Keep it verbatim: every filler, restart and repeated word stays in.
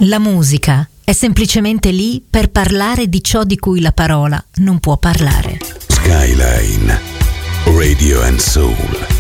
La musica è semplicemente lì per parlare di ciò di cui la parola non può parlare. Skyline Radio and Soul.